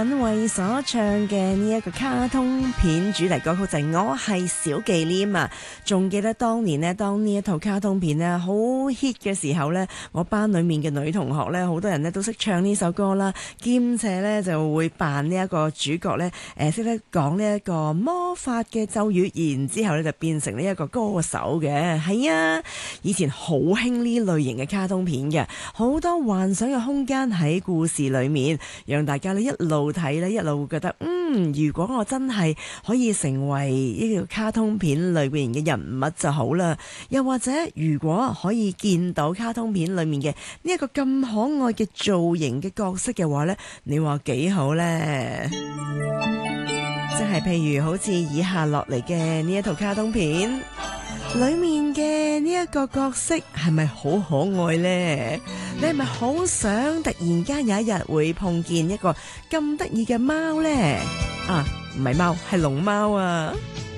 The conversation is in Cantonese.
敏慧所唱嘅呢一個卡通片主題歌曲就係我係小忌廉啊！仲記得當年呢，當呢一套卡通片呢好 hit 嘅時候呢，我班裏面嘅女同學呢，好多人呢都識唱呢首歌啦，兼且呢就會扮呢一個主角呢，識得講呢一個魔法嘅咒語，然之後呢就變成呢一個歌手嘅。係啊，以前好興呢類型嘅卡通片嘅，好多幻想嘅空間喺故事裏面，讓大家呢一路睇呢一路會覺得如果我真係可以成為呢個卡通片裏邊嘅人物就好啦。又或者如果可以見到卡通片裏面嘅呢一個咁可愛嘅造型嘅角色嘅話呢，你話幾好呢？即係譬如好似以下落嚟嘅呢一套卡通片裏面嘅呢一個角色係咪好可愛呢？你係咪好想突然間有一日會碰見一個咁得意嘅貓呢？啊，唔係貓，係龍貓啊！